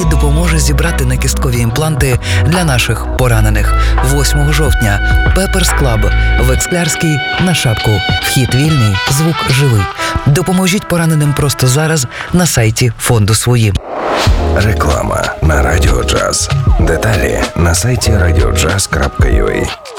і допоможе зібрати накісткові імпланти для наших поранених. 8 жовтня. Пеперс Клаб. Вексклярський на Шапку. Вхід вільний, звук живий. Допоможіть пораненим просто зараз на сайті фонду «Свої». Реклама на Радіо Джаз. Деталі на сайті radiojazz.ua.